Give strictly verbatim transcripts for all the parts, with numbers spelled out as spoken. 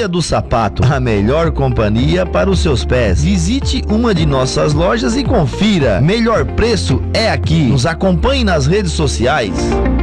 Companhia do Sapato, a melhor companhia para os seus pés. Visite uma de nossas lojas e confira. Melhor preço é aqui. Nos acompanhe nas redes sociais.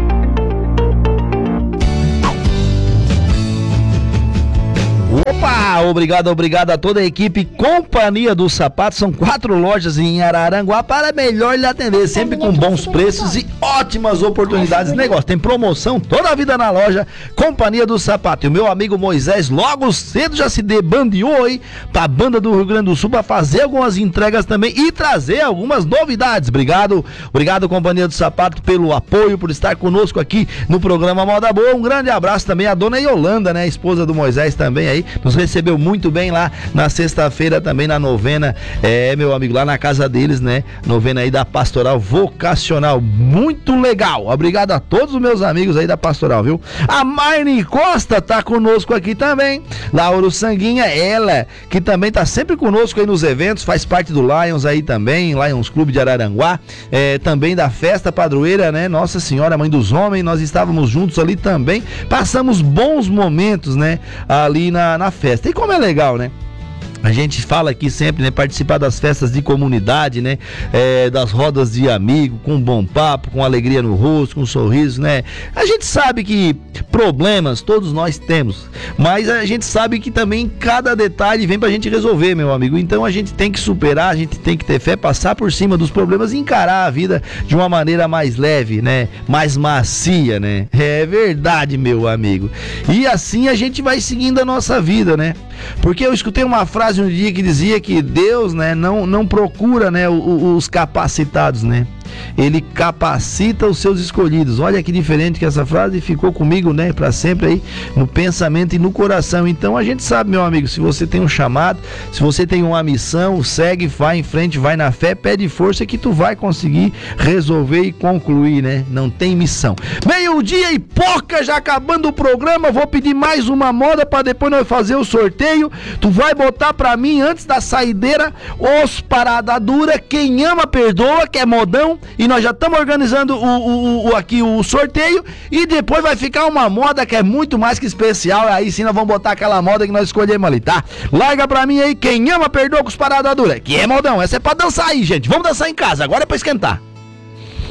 Opa, obrigado, obrigado a toda a equipe Companhia do Sapato. São quatro lojas em Araranguá para melhor lhe atender, sempre com bons preços e ótimas oportunidades de negócio. Tem promoção toda a vida na loja Companhia do Sapato. E o meu amigo Moisés logo cedo já se debandeou aí para a banda do Rio Grande do Sul para fazer algumas entregas também e trazer algumas novidades. Obrigado, obrigado Companhia do Sapato pelo apoio, por estar conosco aqui no programa Moda Boa. Um grande abraço também à dona Yolanda, né, a esposa do Moisés também aí. Nos recebeu muito bem lá na sexta-feira também na novena, é, meu amigo, lá na casa deles, né, novena aí da Pastoral Vocacional, muito legal, obrigado a todos os meus amigos aí da Pastoral, viu? A Marne Costa tá conosco aqui também, Lauro Sanguinha, ela que também tá sempre conosco aí nos eventos, faz parte do Lions aí também, Lions Clube de Araranguá, é, também da festa padroeira, né, Nossa Senhora Mãe dos Homens, nós estávamos juntos ali também, passamos bons momentos, né, ali na Na, festa. E como é legal, né? A gente fala aqui sempre, né? Participar das festas de comunidade, né? É, das rodas de amigo, com um bom papo, com alegria no rosto, com um sorriso, né? A gente sabe que problemas todos nós temos, mas a gente sabe que também cada detalhe vem pra gente resolver, meu amigo. Então a gente tem que superar, a gente tem que ter fé, passar por cima dos problemas e encarar a vida de uma maneira mais leve, né? Mais macia, né? É verdade, meu amigo. E assim a gente vai seguindo a nossa vida, né? Porque eu escutei uma frase um dia que dizia que Deus, né, não, não procura, né, os capacitados, né? Ele capacita os seus escolhidos. Olha que diferente que essa frase ficou comigo, né, para sempre aí no pensamento e no coração. Então a gente sabe, meu amigo, se você tem um chamado, se você tem uma missão, segue, vai em frente, vai na fé, pede força que tu vai conseguir resolver e concluir, né? Não tem missão. Meio-dia e pouca, já acabando o programa, vou pedir mais uma moda para depois nós fazer o sorteio. Tu vai botar para mim antes da saideira os Parada Dura, quem ama perdoa, que é modão. E nós já estamos organizando o, o, o, aqui o sorteio. E depois vai ficar uma moda que é muito mais que especial. Aí sim nós vamos botar aquela moda que nós escolhemos ali, tá? Larga pra mim aí, quem ama perdoa com os Parada Dura, que é modão. Essa é pra dançar aí, gente. Vamos dançar em casa, agora é pra esquentar.